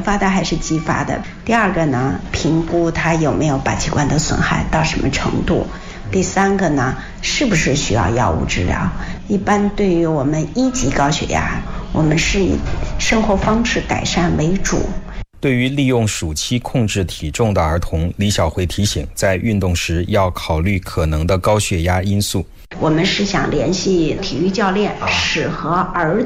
发的还是继发的。第二个呢，评估他有没有靶器官的损害到什么程度。第三个呢，是不是需要药物治疗。一般对于我们1级高血压，我们是以生活方式改善为主。 对于利用暑期控制体重的儿童，李晓慧提醒，在运动时要考虑可能的高血压因素。 我们是想联系体育教练，适合儿